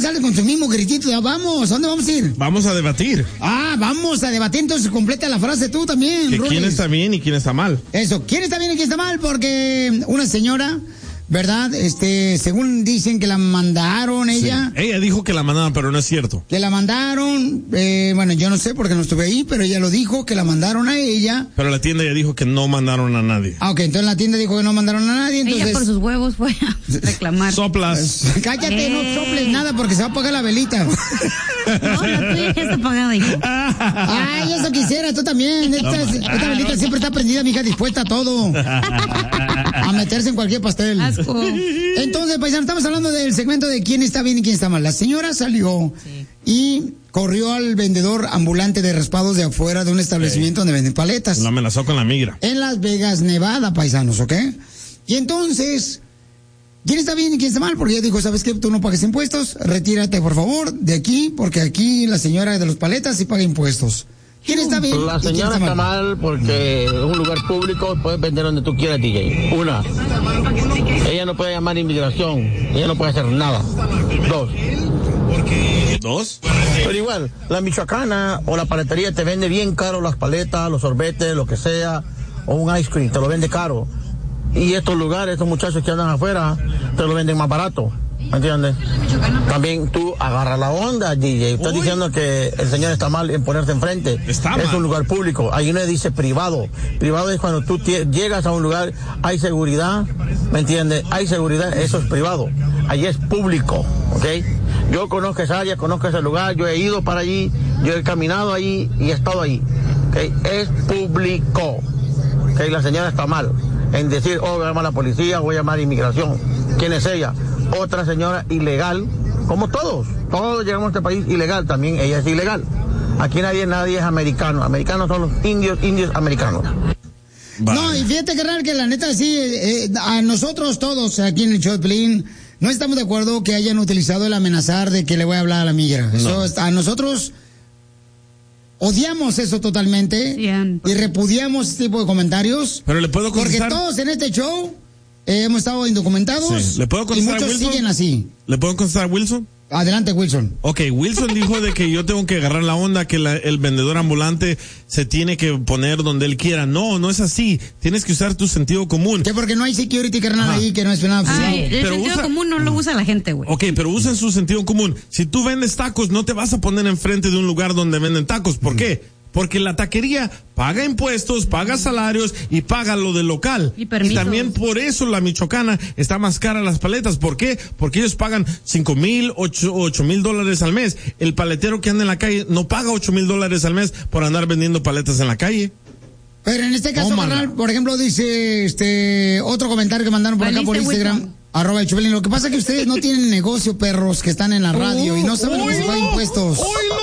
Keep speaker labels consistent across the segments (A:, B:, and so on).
A: sales con tu mismo gritito? Ya vamos, ¿a dónde vamos a ir?
B: Vamos a debatir.
A: Vamos a debatir, entonces completa la frase tú también,
B: que
A: Rulis.
B: quién está bien y quién está mal.
A: Eso, ¿quién está bien y quién está mal? Porque una señora, ¿verdad? Según dicen que la mandaron ella.
B: Sí. Ella dijo que la mandaron, pero no es cierto.
A: Que la mandaron, bueno, yo no sé porque no estuve ahí, pero ella lo dijo, que la mandaron a ella.
B: Pero la tienda ya dijo que no mandaron a nadie.
A: Ok, entonces la tienda dijo que no mandaron a nadie, entonces...
C: Ella por sus huevos fue a reclamar.
B: Soplas.
A: Cállate, no soples nada porque se va a apagar la velita.
C: No, la tuya ya está apagada, hijo.
A: Ay, eso quisiera, tú también. Esta velita siempre está prendida, mija, dispuesta a todo. A meterse en cualquier pastel.
C: Asco.
A: Entonces, paisano, estamos hablando del segmento de quién está bien y quién está mal. La señora salió y corrió al vendedor ambulante de raspados de afuera de un establecimiento donde venden paletas.
B: La amenazó con la migra.
A: En Las Vegas, Nevada, paisanos, ¿ok? Y entonces, ¿quién está bien y quién está mal? Porque ella dijo, ¿sabes qué? Tú no pagues impuestos, retírate, por favor, de aquí, porque aquí la señora de los paletas sí paga impuestos. ¿Quién está bien?
D: La señora está mal porque es un lugar público, puedes vender donde tú quieras, DJ. Una, ella no puede llamar a inmigración, ella no puede hacer nada.
B: ¿Dos?
D: Pero igual, la michoacana o la paletería te vende bien caro las paletas, los sorbetes, lo que sea, o un ice cream, te lo vende caro. Y estos lugares, estos muchachos que andan afuera, te lo venden más barato. ¿Me entiendes? También tú agarras la onda, DJ. Estás diciendo que el señor está mal en ponerse enfrente.
B: Está
D: es
B: mal.
D: un lugar público. Ahí no dice privado. Privado es cuando tú llegas a un lugar, hay seguridad, ¿me entiendes? Hay seguridad, eso es privado. Ahí es público, ¿ok? Yo conozco esa área, conozco ese lugar, yo he ido para allí, yo he caminado allí y he estado allí, ¿ok? Es público, ¿ok? La señora está mal en decir, voy a llamar a la policía, voy a llamar a inmigración. ¿Quién es ella? Otra señora ilegal, como todos llegamos a este país ilegal, también ella es ilegal. Aquí nadie es americano, americanos son los indios americanos.
B: Vale.
A: No, y fíjate, carnal, que la neta sí, a nosotros todos aquí en el show de Piolín, no estamos de acuerdo que hayan utilizado el amenazar de que le voy a hablar a la migra.
B: No.
A: Eso, a nosotros odiamos eso totalmente y repudiamos ese tipo de comentarios.
B: Pero le puedo contestar.
A: Porque todos en este show hemos estado indocumentados.
B: Sí. ¿Le puedo
A: y
B: contestar a
A: muchos
B: Wilson?
A: siguen así.
B: ¿Le puedo contestar a Wilson?
A: Adelante, Wilson.
B: Ok, Wilson dijo de que yo tengo que agarrar la onda, que el vendedor ambulante se tiene que poner donde él quiera. No, no es así. Tienes que usar tu sentido común.
A: Que porque no hay security, carnal, ahí, que no es nada.
C: Ay, el
B: Pero
C: sentido común no lo usa la gente, güey.
B: Ok, pero usen su sentido común. Si tú vendes tacos, no te vas a poner enfrente de un lugar donde venden tacos. ¿Por qué? Porque la taquería paga impuestos, paga salarios y paga lo del local.
C: Y permisos.
B: También por eso la michoacana está más cara las paletas. ¿Por qué? Porque ellos pagan $5,000, $8,000 al mes. El paletero que anda en la calle no paga $8,000 al mes por andar vendiendo paletas en la calle.
A: Pero en este caso, carnal, por ejemplo, dice otro comentario que mandaron por acá por Instagram. @ el Chupelín. Lo que pasa es que ustedes no tienen negocio, perros, que están en la radio y no saben lo que se paga impuestos.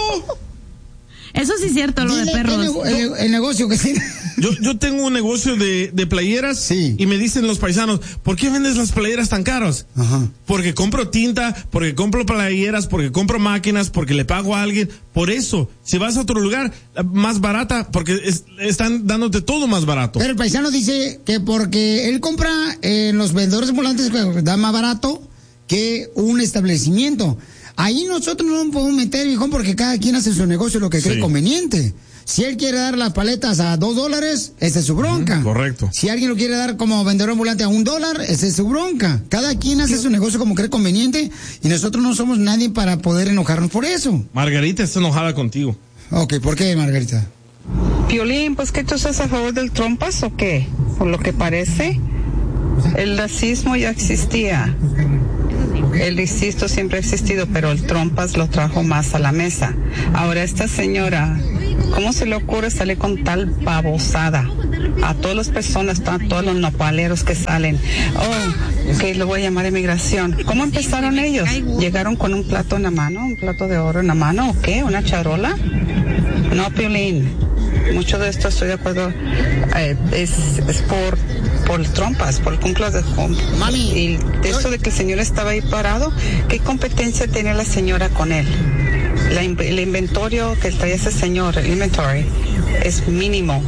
C: Eso sí es cierto, lo de perros.
A: El negocio que tiene.
B: Yo tengo un negocio de playeras y me dicen los paisanos, ¿por qué vendes las playeras tan caras?
A: Ajá.
B: Porque compro tinta, porque compro playeras, porque compro máquinas, porque le pago a alguien. Por eso, si vas a otro lugar, más barata, porque están dándote todo más barato.
A: Pero el paisano dice que porque él compra en los vendedores ambulantes que da más barato que un establecimiento. Ahí nosotros no nos podemos meter, viejón, porque cada quien hace su negocio lo que cree conveniente. Si él quiere dar las paletas a $2, esa es su bronca.
B: Correcto.
A: Si alguien lo quiere dar como vendedor ambulante a $1, esa es su bronca. Cada quien hace su negocio como cree conveniente y nosotros no somos nadie para poder enojarnos por eso.
B: Margarita está enojada contigo.
A: Ok, ¿por qué, Margarita?
E: Piolín, pues que tú estás a favor del trompas o qué? Por lo que parece, el racismo ya existía. El lististo siempre ha existido, pero el trompas lo trajo más a la mesa. Ahora esta señora, ¿cómo se le ocurre salir con tal babosada? A todas las personas, a todos los nopaleros que salen. Oh, que lo voy a llamar a inmigración. ¿Cómo empezaron ellos? ¿Llegaron con un plato en la mano, un plato de oro en la mano o qué? ¿Una charola? No, Piolín. Mucho de esto estoy de acuerdo. Es por trompas, por el cumpleaños de home.
A: Mami.
E: Y esto de que el señor estaba ahí parado, ¿qué competencia tenía la señora con él? El inventario que traía ese señor, el inventory, es mínimo.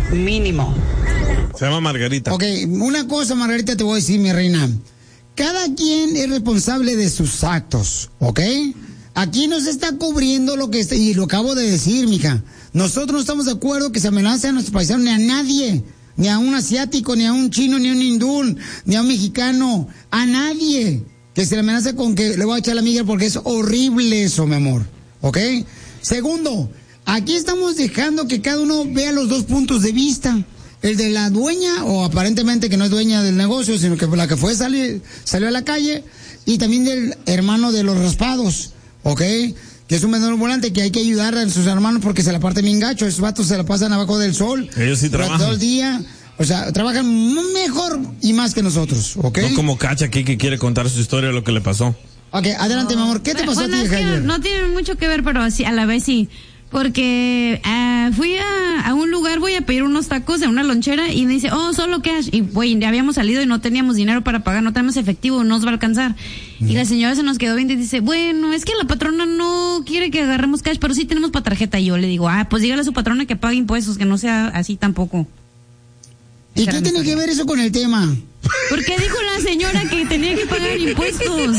B: Se llama Margarita.
A: Ok, una cosa, Margarita, te voy a decir, mi reina. Cada quien es responsable de sus actos, ¿ok? aquí no se está cubriendo lo que está, y lo acabo de decir, mija. Nosotros no estamos de acuerdo que se amenace a nuestros paisanos ni a nadie, ni a un asiático, ni a un chino, ni a un hindú, ni a un mexicano, a nadie que se le amenace con que le voy a echar la migra porque es horrible eso, mi amor. ¿Ok? Segundo, aquí estamos dejando que cada uno vea los dos puntos de vista. El de la dueña, o aparentemente que no es dueña del negocio, sino que la que fue salió a la calle, y también del hermano de los raspados, ¿ok? Que es un vendedor ambulante que hay que ayudar a sus hermanos porque se la parten bien gacho. Esos vatos se la pasan abajo del sol.
B: Ellos sí trabajan
A: todo el día. O sea, trabajan mejor y más que nosotros, ¿ok?
B: No como Cacha aquí que quiere contar su historia de lo que le pasó.
A: Ok, adelante, mi amor. ¿Qué te pasó a ti,
C: es que
A: ayer?
C: no tiene mucho que ver, pero sí, a la vez sí. Porque fui a un lugar, voy a pedir unos tacos en una lonchera y me dice, solo cash. Y güey, ya habíamos salido y no teníamos dinero para pagar, no tenemos efectivo, no nos va a alcanzar. Y la señora se nos quedó viendo y dice, bueno, es que la patrona no quiere que agarremos cash, pero sí tenemos para tarjeta. Y yo le digo, pues dígale a su patrona que pague impuestos, que no sea así tampoco.
A: ¿Y qué tiene que ver eso con el tema?
C: Porque dijo la señora que tenía que pagar impuestos.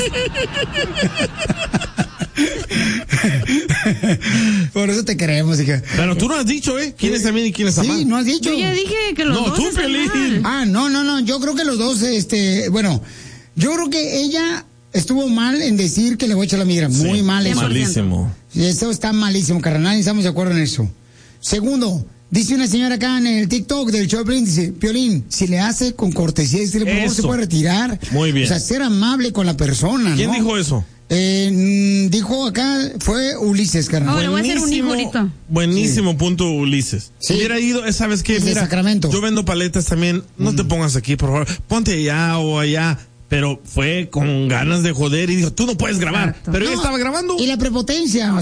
A: Por eso te creemos, hija.
B: Pero tú no has dicho, quién está bien y quién está mal.
A: Sí, no has dicho.
C: Yo ya dije que los dos
B: tú,
C: están
B: Piolín.
C: mal.
A: No. Yo creo que los dos, bueno, yo creo que ella estuvo mal en decir que le voy a echar la migra. Muy mal eso.
B: Malísimo.
A: Eso está malísimo, carnal, y estamos de acuerdo en eso. Segundo, dice una señora acá en el TikTok del show, dice, Piolín, si le hace con cortesía, decirle, por favor, se puede retirar.
B: Muy bien.
A: O sea, ser amable con la persona,
B: ¿Quién
A: ¿no?
B: dijo eso?
A: Dijo acá, fue Ulises, carnal.
C: Le voy a hacer un hijo ahorita.
B: Buenísimo punto, Ulises.
A: Sí.
B: Hubiera ido, ¿sabes qué?
A: Desde
B: Mira,
A: Sacramento.
B: yo vendo paletas también, no te pongas aquí, por favor, ponte allá o allá. Pero fue con ganas de joder y dijo, tú no puedes grabar.
C: Exacto.
B: Pero ella estaba grabando.
A: Y la prepotencia,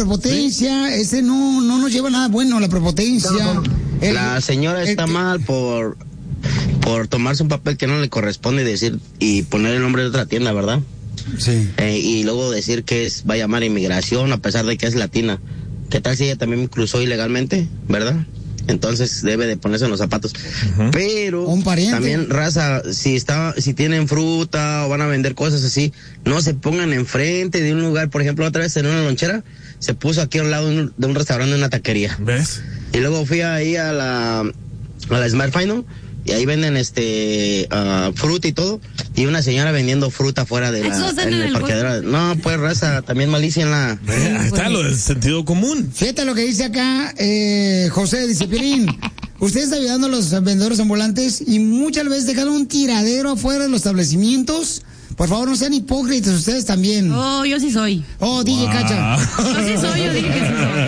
A: ese no nos lleva a nada bueno, la prepotencia.
F: La señora está mal por tomarse un papel que no le corresponde y poner el nombre de otra tienda, ¿verdad?
A: Sí.
F: Y luego decir que va a llamar a inmigración a pesar de que es latina. ¿Qué tal si ella también cruzó ilegalmente, verdad? Entonces debe de ponerse en los zapatos. Uh-huh. Pero
A: un pariente.
F: También, raza, si tienen fruta o van a vender cosas así, no se pongan enfrente de un lugar. Por ejemplo, otra vez en una lonchera se puso aquí al lado de un restaurante, de una taquería.
B: ¿Ves?
F: Y luego fui ahí a la Smart Final y ahí venden fruta y todo, y una señora vendiendo fruta fuera en el parqueadero. No, pues, raza, también malicia en la...
B: Ahí está lo del sentido común.
A: Fíjate lo que dice acá José, dice, Piolín, usted está ayudando a los vendedores ambulantes y muchas veces dejan un tiradero afuera de los establecimientos. Por favor, no sean hipócritas, ustedes también.
C: Yo sí soy.
A: DJ Cacha.
C: Yo sí soy, yo dije que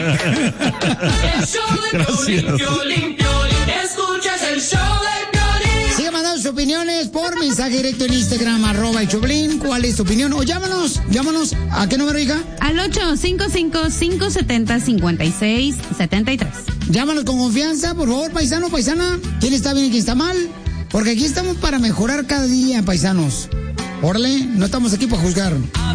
C: sí soy.
G: El show de Piolín, escuchas el show de Piolín.
A: Siga mandando sus opiniones por mensaje directo en Instagram, @el Choplin. ¿Cuál es tu opinión? O llámanos. ¿A qué número, hija?
C: Al 855-570-5673.
A: Llámanos con confianza, por favor, paisano, paisana. ¿Quién está bien y quién está mal? Porque aquí estamos para mejorar cada día, paisanos. Órale, no estamos aquí para juzgar.